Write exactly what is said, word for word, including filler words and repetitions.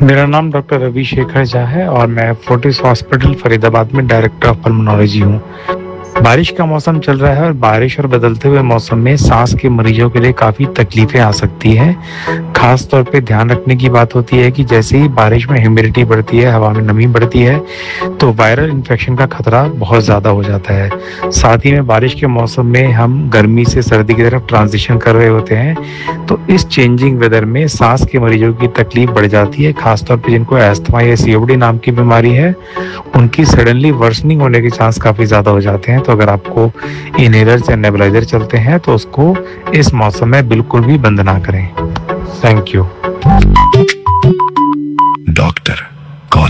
मेरा नाम डॉक्टर रवि शेखर झा है और मैं फोर्टिस हॉस्पिटल फरीदाबाद में डायरेक्टर ऑफ पल्मोनोलॉजी हूँ। बारिश का मौसम चल रहा है और बारिश और बदलते हुए मौसम में सांस के मरीजों के लिए काफ़ी तकलीफ़ें आ सकती हैं। ख़ास तौर पे ध्यान रखने की बात होती है कि जैसे ही बारिश में ह्यूमिडिटी बढ़ती है, हवा में नमी बढ़ती है, तो वायरल इन्फेक्शन का खतरा बहुत ज़्यादा हो जाता है। साथ ही में बारिश के मौसम में हम गर्मी से सर्दी की तरफ ट्रांजिशन कर रहे होते हैं, तो इस चेंजिंग वेदर में सांस के मरीजों की तकलीफ बढ़ जाती है। खासतौर पे जिनको अस्थमा या सीओपीडी नाम की बीमारी है, उनकी सडनली वर्सनिंग होने के चांस काफ़ी ज़्यादा हो जाते हैं। तो अगर आपको इनहेलर्स या नेबुलाइजर चलते हैं तो उसको इस मौसम में बिल्कुल भी बंद ना करें। Thank you. डॉक्टर